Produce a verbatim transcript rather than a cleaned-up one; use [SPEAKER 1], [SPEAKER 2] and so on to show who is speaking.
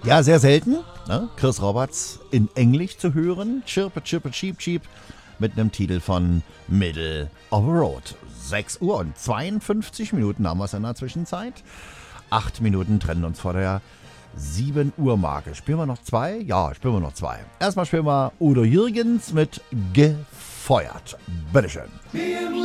[SPEAKER 1] Ja, sehr selten. Ne? Chris Roberts in Englisch zu hören. Chirpe, chirpe, cheep, cheep. Mit einem Titel von Middle of the Road. sechs Uhr und zweiundfünfzig Minuten haben wir es in der Zwischenzeit. Acht Minuten trennen uns vor der sieben Uhr Marke. Spielen wir noch zwei? Ja, spielen wir noch zwei. Erstmal spielen wir Udo Jürgens mit Gefeuert. Bitteschön.